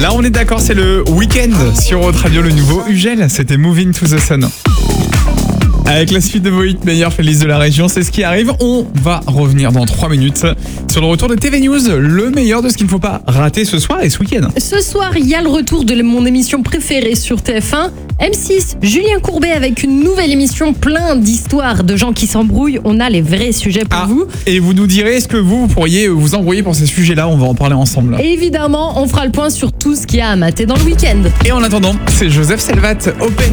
Là, on est d'accord, c'est le week-end sur Haute Radio, le nouveau Ugel. C'était Moving to the Sun. Avec la suite de vos hits meilleures playlists de la région, c'est ce qui arrive. On va revenir dans 3 minutes sur le retour de TV News, le meilleur de ce qu'il ne faut pas rater ce soir et ce week-end. Ce soir, il y a le retour de mon émission préférée sur TF1. M6, Julien Courbet avec une nouvelle émission plein d'histoires de gens qui s'embrouillent. On a les vrais sujets pour vous. Et vous nous direz, est-ce que vous pourriez vous embrouiller pour ces sujets-là? On va en parler ensemble. Évidemment, on fera le point sur tout ce qu'il y a à mater dans le week-end. Et en attendant, c'est Joseph Selvat, Open